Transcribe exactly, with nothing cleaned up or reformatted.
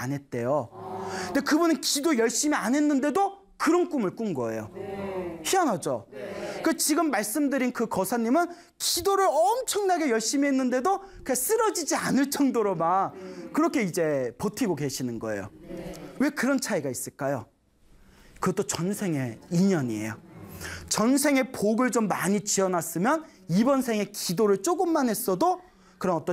안 했대요. 근데 그분은 기도 열심히 안 했는데도 그런 꿈을 꾼 거예요. 희한하죠? 그 지금 말씀드린 그 거사님은 기도를 엄청나게 열심히 했는데도 그냥 쓰러지지 않을 정도로 막 그렇게 이제 버티고 계시는 거예요. 왜 그런 차이가 있을까요? 그것도 전생의 인연이에요. 전생에 복을 좀 많이 지어놨으면 이번 생에 기도를 조금만 했어도 그런 어떤